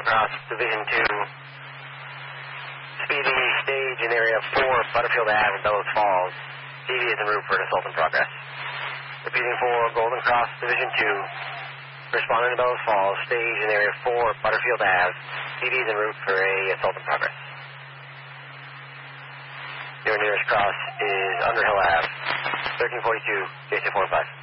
Cross, Division 2. Speedy stage in area 4, Butterfield Ave in Bellows Falls. TV is en route for an assault in progress. Repeating for Golden Cross, Division 2. Responding to Bellows Falls, stage in area 4, Butterfield Ave. TV is en route for a assault in progress. Your nearest cross is Underhill Ave, 1342, J645.